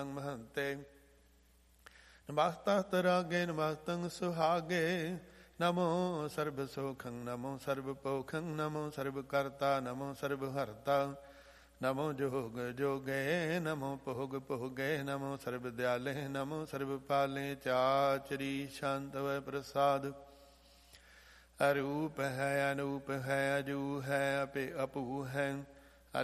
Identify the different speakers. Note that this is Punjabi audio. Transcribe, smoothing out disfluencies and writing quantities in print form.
Speaker 1: ਮਹੰਤੇ ਨਮਸਤਸਤ ਰਾਗੇ ਨਮਸਤੰ ਸੁਹਾਗੇ ਨਮੋ ਸਰਬ ਸੋਖੰ ਨਮੋ ਸਰਬ ਪੋਖੰ ਨਮੋ ਸਰਬ ਕਰਤਾ ਨਮੋ ਸਰਬ ਹਰਤਾ ਨਮੋ ਜੋਗ ਜੋਗੇ ਨਮੋ ਭੋਗ ਭੋਗੇ ਨਮੋ ਸਰਬ ਦਿਆਲੇ ਨਮੋ ਸਰਬ ਪਾਲੇ ਚਾਚਰੀ ਸ਼ਾਂਤ ਵੈ ਪ੍ਰਸਾਦ ਅਰੂਪ ਹੈ ਅਨੂਪ ਹੈ ਅਜੂ ਹੈ ਅਪੇ ਅਪੂ ਹੈ